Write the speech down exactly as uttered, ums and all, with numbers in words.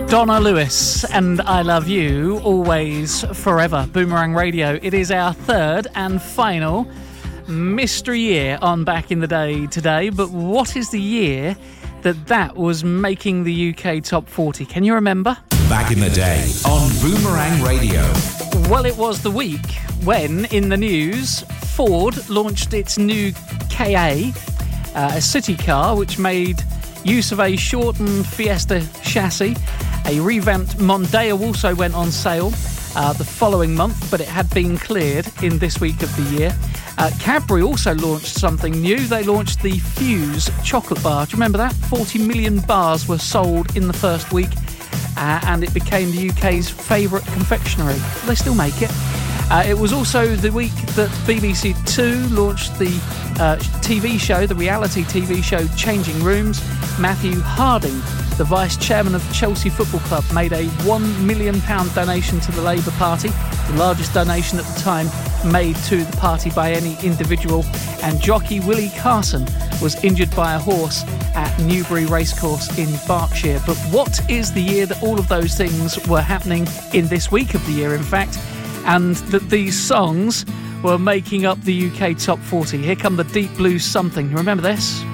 Donna Lewis and I Love You, Always, Forever. Boomerang Radio. It is our third and final mystery year on Back in the Day today. But what is the year that that was making the U K Top forty? Can you remember? Back in the Day on Boomerang Radio. Well, it was the week when, in the news, Ford launched its new K A, uh, a city car which made use of a shortened Fiesta chassis. A revamped Mondeo also went on sale uh, the following month, but it had been cleared in this week of the year. Uh, Cadbury also launched something new. They launched the Fuse chocolate bar. Do you remember that? forty million bars were sold in the first week, uh, and it became the U K's favourite confectionery. They still make it. Uh, it was also the week that B B C Two launched the uh, T V show, the reality T V show Changing Rooms. Matthew Harding, the vice chairman of Chelsea Football Club, made a one million pounds donation to the Labour Party, the largest donation at the time made to the party by any individual. And jockey Willie Carson was injured by a horse at Newbury Racecourse in Berkshire. But what is the year that all of those things were happening in this week of the year, in fact, and that these songs were making up the U K Top forty? Here come the Deep Blue Something. You remember this?